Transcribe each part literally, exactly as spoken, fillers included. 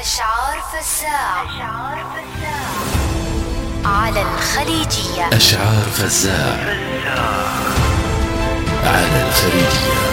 أشعار فزاع على الخليجية. أشعار فزاع على الخليجية.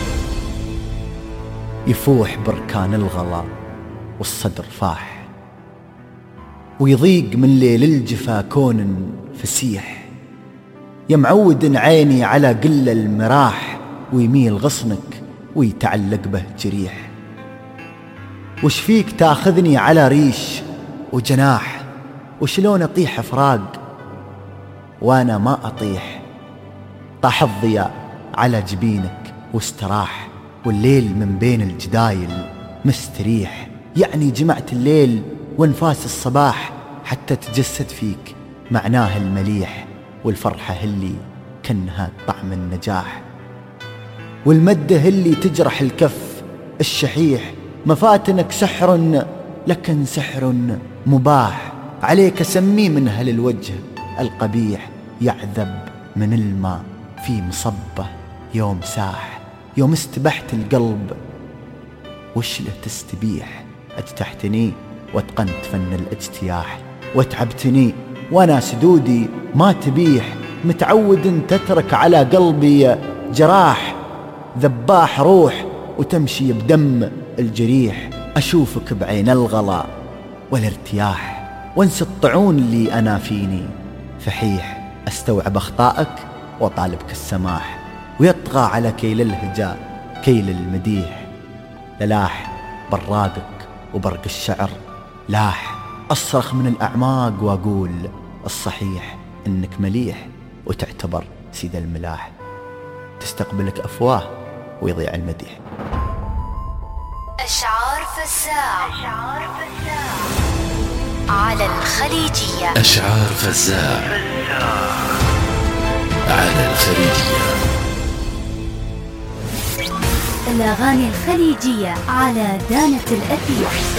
يفوح بركان الغلا والصدر فاح، ويضيق من ليل الجفا كون فسيح. يمعود عيني على قل المراح، ويميل غصنك ويتعلق به جريح. وش فيك تاخذني على ريش وجناح، وشلون اطيح فراق وانا ما اطيح. طاح الضياء على جبينك واستراح، والليل من بين الجدايل مستريح. يعني جمعت الليل وانفاس الصباح، حتى تجسد فيك معناه المليح. والفرحة اللي كنها طعم النجاح، والمدة اللي تجرح الكف الشحيح. مفاتنك سحر لكن سحر مباح، عليك سمي منها للوجه القبيح. يعذب من الماء في مصبه يوم ساح، يوم استبحت القلب وش له تستبيح. اجتحتني واتقنت فن الاجتياح، واتعبتني وانا سدودي ما تبيح. متعود تترك على قلبي جراح، ذباح روح وتمشي بدم الجريح. أشوفك بعين الغلا والارتياح، وانسى الطعون اللي أنا فيني فحيح. أستوعب أخطائك وطالبك السماح، ويطغى على كيل الهجاء كيل المديح. للاح براقك وبرق الشعر لاح، أصرخ من الأعماق وأقول الصحيح. إنك مليح وتعتبر سيد الملاح، تستقبلك أفواه ويضيع المديح. أشعار فزاع على الخليجية. أشعار فزاع على الخليجية. الأغاني الخليجية على دانة الأثير.